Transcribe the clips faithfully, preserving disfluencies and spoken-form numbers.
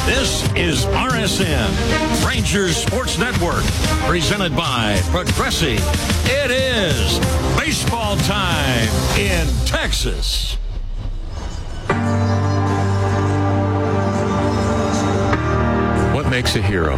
This is R S N, Rangers Sports Network, presented by Progressive. It is baseball time in Texas. What makes a hero?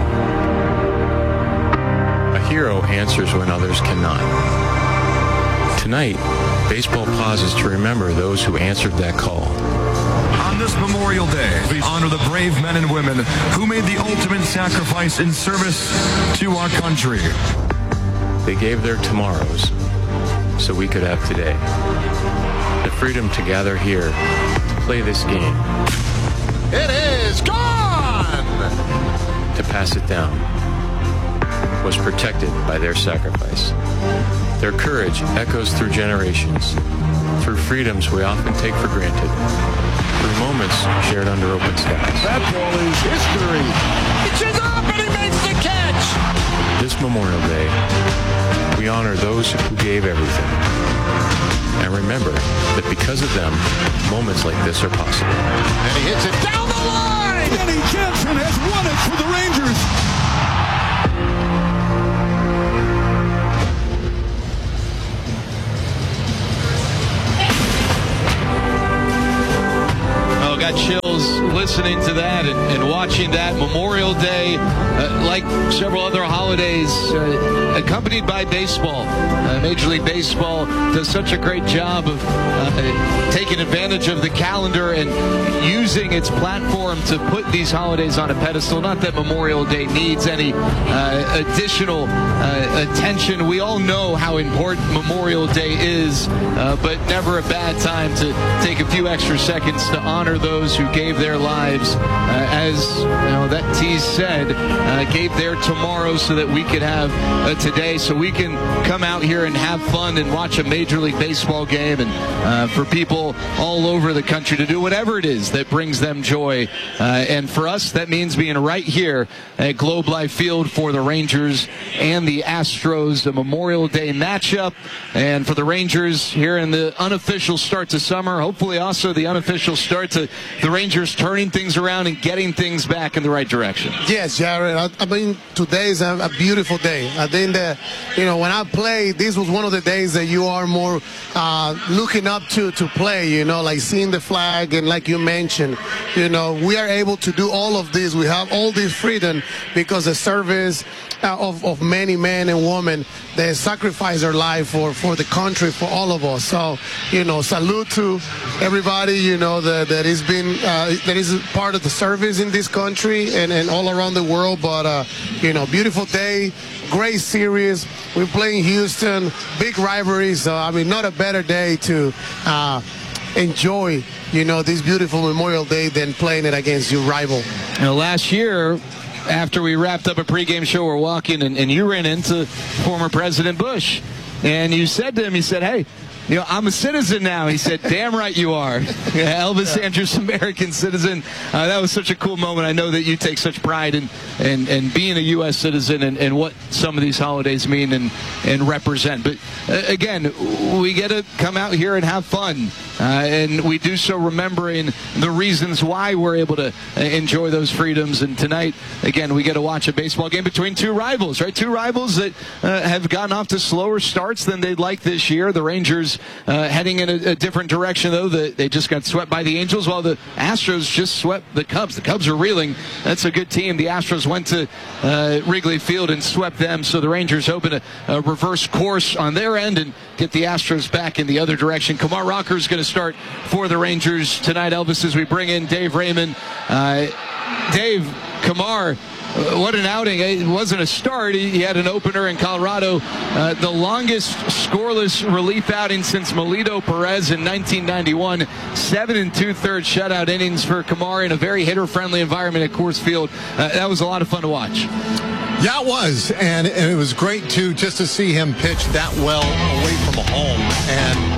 A hero answers when others cannot. Tonight, baseball pauses to remember those who answered that call. On this Memorial Day, we honor the brave men and women who made the ultimate sacrifice in service to our country. They gave their tomorrows so we could have today. The freedom to gather here to play this game. It is gone! To pass it down was protected by their sacrifice. Their courage echoes through generations, through freedoms we often take for granted, through moments shared under open skies. That ball is history. It's up and he makes the catch. This Memorial Day, we honor those who gave everything. And remember that because of them, moments like this are possible. And he hits it down the line. Denny Jansen has won it for the Rangers. Got chills listening to that and, and watching that. Memorial Day, uh, like several other holidays, uh, accompanied by baseball. Uh, Major League Baseball does such a great job of uh, taking advantage of the calendar and using its platform to put these holidays on a pedestal. Not that Memorial Day needs any uh, additional uh, attention. We all know how important Memorial Day is, uh, but never a bad time to take a few extra seconds to honor those Those who gave their lives, uh, as you know, that tease said, uh, gave their tomorrow so that we could have uh, today, so we can come out here and have fun and watch a Major League Baseball game, and uh, for people all over the country to do whatever it is that brings them joy. Uh, and for us, that means being right here at Globe Life Field for the Rangers and the Astros, the Memorial Day matchup. And for the Rangers here in the unofficial start to summer, hopefully also the unofficial start to the Rangers turning things around and getting things back in the right direction. Yes, Jared. I, I mean, today is a, a beautiful day. I think that, you know, when I played, this was one of the days that you are more uh, looking up to to play, you know, like seeing the flag. And like you mentioned, you know, we are able to do all of this. We have all this freedom because the service uh, of, of many men and women that sacrifice their life for, for the country, for all of us. So, you know, salute to everybody, you know, that, that is been uh, that is part of the service in this country and, and all around the world. But uh, you know, beautiful day, great series. We're playing Houston, big rivalry. So I mean, not a better day to uh, enjoy, you know, this beautiful Memorial Day than playing it against your rival. You know, last year, after we wrapped up a pregame show, we're walking, and, and you ran into former President Bush, and you said to him, you said, "Hey, you know, I'm a citizen now." He said, "Damn right you are." Yeah, Elvis yeah. Andrus, American citizen. Uh, that was such a cool moment. I know that you take such pride in, in, in being a U S citizen and, and what some of these holidays mean and, and represent. But uh, again, we get to come out here and have fun. Uh, and we do so remembering the reasons why we're able to uh, enjoy those freedoms. And tonight, again, we get to watch a baseball game between two rivals, right? Two rivals that uh, have gotten off to slower starts than they'd like this year. The Rangers uh, heading in a, a different direction, though. The, they just got swept by the Angels, while the Astros just swept the Cubs. The Cubs are reeling. That's a good team. The Astros went to uh, Wrigley Field and swept them. So the Rangers hoping to uh, reverse course on their end and get the Astros back in the other direction. Kumar Rocker is going to start for the Rangers tonight. Elvis, as we bring in Dave Raymond. Uh, Dave, Kumar, uh, what an outing. It wasn't a start. He, he had an opener in Colorado. Uh, the longest scoreless relief outing since Melito Perez in nineteen ninety-one. Seven and two-thirds shutout innings for Kumar in a very hitter-friendly environment at Coors Field. Uh, that was a lot of fun to watch. Yeah, it was, and, and it was great, too, just to see him pitch that well away from home. And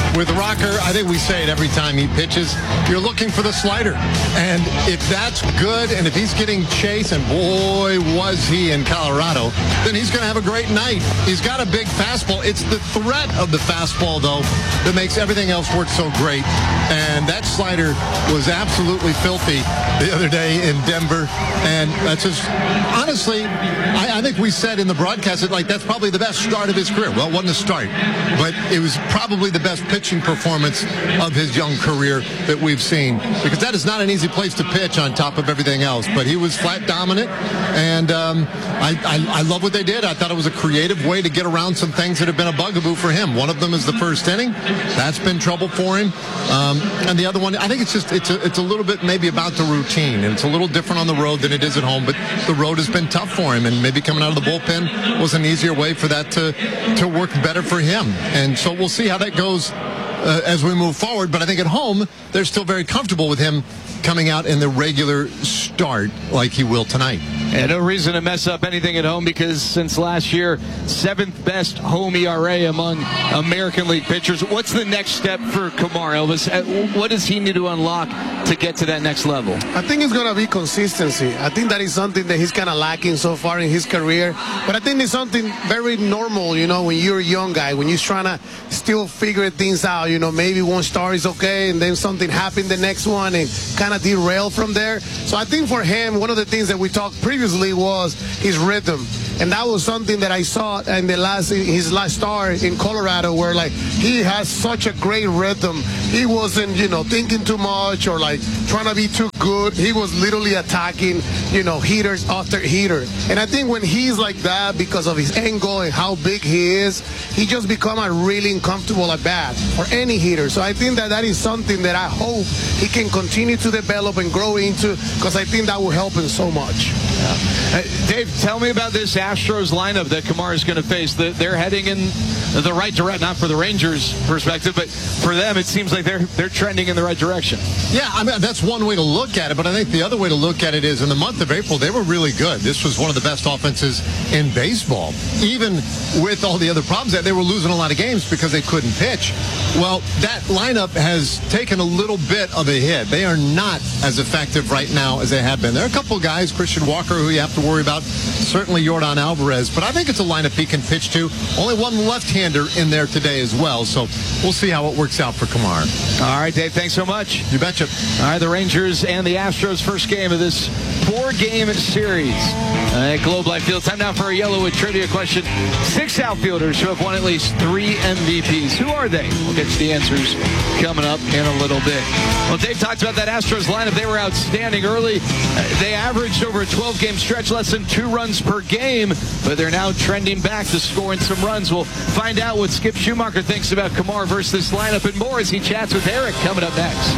with Rocker, I think we say it every time he pitches, you're looking for the slider. And if that's good, and if he's getting chase, and boy, was he in Colorado, then he's going to have a great night. He's got a big fastball. It's the threat of the fastball, though, that makes everything else work so great. And that slider was absolutely filthy the other day in Denver. And that's just, honestly, I, I think we said in the broadcast that, like, that's probably the best start of his career. Well, it wasn't a start, but it was probably the best pitching performance of his young career that we've seen, because that is not an easy place to pitch on top of everything else. But he was flat dominant, and um, I, I, I love what they did. I thought it was a creative way to get around some things that have been a bugaboo for him. One of them is the first inning. That's been trouble for him. Um, and the other one, I think it's just, it's a, it's a little bit maybe about the routine, and it's a little different on the road than it is at home, but the road has been tough for him, and maybe coming out of the bullpen was an easier way for that to, to work better for him. And so we'll see how that goes uh, as we move forward. But I think at home, they're still very comfortable with him coming out in the regular start like he will tonight. And no reason to mess up anything at home, because since last year, seventh best home E R A among American League pitchers. What's the next step for Kumar, Elvis? What does he need to unlock to get to that next level? I think it's going to be consistency. I think that is something that he's kind of lacking so far in his career. But I think it's something very normal, you know, when you're a young guy, when you're trying to still figure things out. You know, maybe one start is okay, and then something happened the next one, and kind of derail from there. So I think for him, one of the things that we talked previously was his rhythm, and that was something that I saw in the last his last start in Colorado, where like he has such a great rhythm. He wasn't, you know, thinking too much or like trying to be too good. He was literally attacking, you know, hitters after hitter. And I think when he's like that, because of his angle and how big he is, he just become a really uncomfortable at bat for any hitter. So I think that that is something that I hope he can continue to develop and grow into, because I think that will help him so much. Uh, Dave, tell me about this Astros lineup that Kumar is going to face. They're heading in the right direction, not for the Rangers' perspective, but for them, it seems like they're they're trending in the right direction. Yeah, I mean, that's one way to look at it, but I think the other way to look at it is in the month of April, they were really good. This was one of the best offenses in baseball. Even with all the other problems, that they were losing a lot of games because they couldn't pitch. Well, that lineup has taken a little bit of a hit. They are not as effective right now as they have been. There are a couple of guys, Christian Walker, who you have to worry about, certainly Yordan Alvarez, but I think it's a lineup he can pitch to. Only one left-hander in there today as well, so we'll see how it works out for Kumar. All right, Dave, thanks so much. You betcha. All right, the Rangers and the Astros, first game of this four-game series at Globe Life Field. Time now for a Yellowwood trivia question. Six outfielders who have won at least three M V Ps. Who are they? We'll get to the answers coming up in a little bit. Well, Dave talked about that Astros lineup. They were outstanding early. They averaged over a twelve-game stretch less than two runs per game, but they're now trending back to scoring some runs. We'll find out what Skip Schumacher thinks about Kumar versus this lineup and more as he chats with Eric coming up next.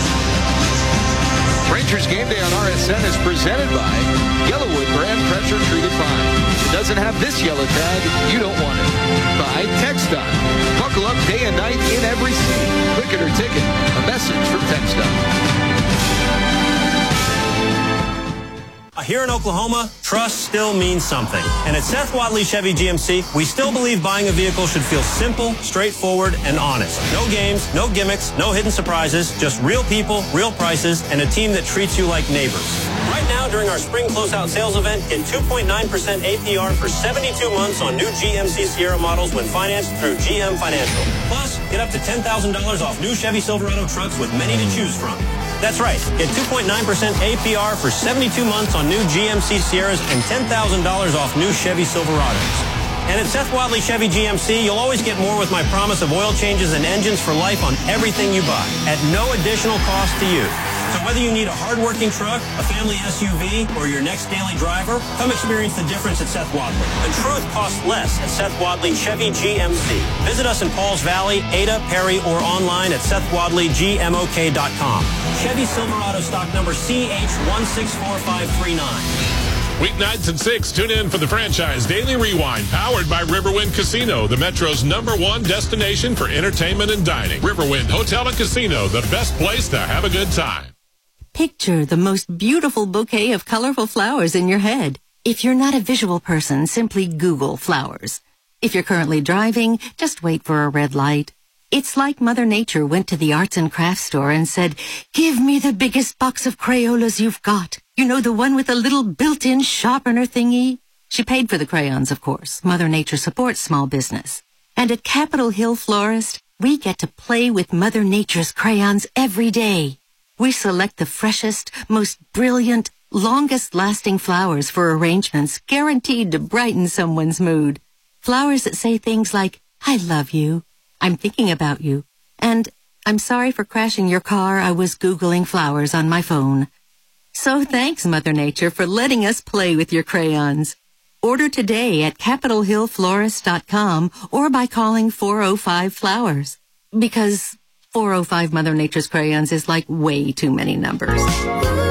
Rangers Game Day on R S N is presented by Yellowwood brand pressure treated pine. If it doesn't have this yellow tag, you don't want it. By TechStop. Buckle up day and night in every seat. Click it or ticket. A message from TechStop. Here in Oklahoma, trust still means something. And at Seth Wadley Chevy G M C, we still believe buying a vehicle should feel simple, straightforward, and honest. No games, no gimmicks, no hidden surprises, just real people, real prices, and a team that treats you like neighbors. Right now, during our spring closeout sales event, get two point nine percent A P R for seventy-two months on new G M C Sierra models when financed through G M Financial. Plus, get up to ten thousand dollars off new Chevy Silverado trucks with many to choose from. That's right. Get two point nine percent A P R for seventy-two months on new G M C Sierras and ten thousand dollars off new Chevy Silverados. And at Seth Wadley Chevy G M C, you'll always get more with my promise of oil changes and engines for life on everything you buy at no additional cost to you. So whether you need a hard-working truck, a family S U V, or your next daily driver, come experience the difference at Seth Wadley. The truth costs less at Seth Wadley Chevy G M C. Visit us in Pauls Valley, Ada, Perry, or online at Seth Wadley G M O K dot com. Chevy Silverado stock number C H one six four five three nine. Weeknights at six, tune in for the Franchise Daily Rewind, powered by Riverwind Casino, the Metro's number one destination for entertainment and dining. Riverwind Hotel and Casino, the best place to have a good time. Picture the most beautiful bouquet of colorful flowers in your head. If you're not a visual person, simply Google flowers. If you're currently driving, just wait for a red light. It's like Mother Nature went to the arts and crafts store and said, "Give me the biggest box of Crayolas you've got. You know, the one with the little built-in sharpener thingy?" She paid for the crayons, of course. Mother Nature supports small business. And at Capitol Hill Florist, we get to play with Mother Nature's crayons every day. We select the freshest, most brilliant, longest-lasting flowers for arrangements guaranteed to brighten someone's mood. Flowers that say things like, "I love you," "I'm thinking about you," and "I'm sorry for crashing your car. I was Googling flowers on my phone." So thanks, Mother Nature, for letting us play with your crayons. Order today at capitol hill florist dot com or by calling four oh five flowers. Because four oh five Mother Nature's crayons is like way too many numbers.